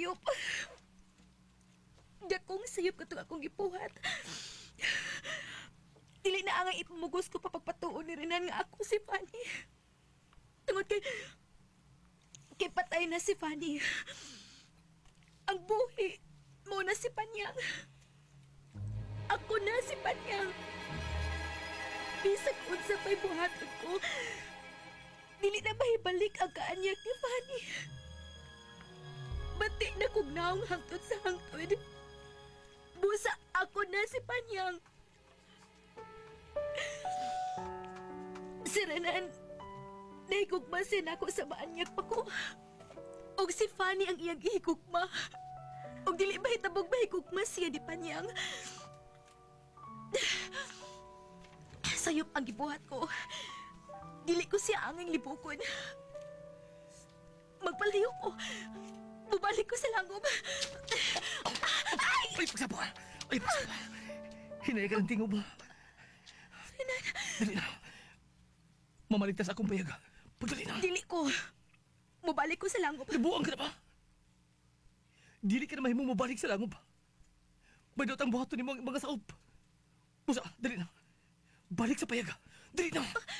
sayop. Dakong sayop ka itong akong gipuhat. Dili na ang ipamugos ko papagpatuon ni Renan nga ako si Fanny. Tungod kay patay na si Fanny. Ang buhi mo na si Panyang. Ako na si Panyang. Bisag unsa pa'y buhaton ko, dili na mahibalik ang kaanyag ni Fanny. Bati na kong naong hangtod sa hangtod. Busa ako na si Panyang. Si Renan, nahigugmasin ako sa maanyag pa ko. Og si Fanny ang iyang ihigugma. Og dili ba hitabog mahigugma siya di Panyang. Sayop ang gibuhat ko. Dili ko siya anging libukon. Magpalayo ko. Bubalik ko sa langob. Ay, pagsapa! Ay, pagsapa! Hinay ka ng tingog mo. Renan, Dali na. Mamaligtas akong payaga. Pagdali na. dili ko. Bubalik ko sa langob. Nabuang ka na ba? Dili ka na mahimong mabalik sa langob. Badot ang buhato ni mga saob. Busa, dali na. Balik sa payaga. Dali na.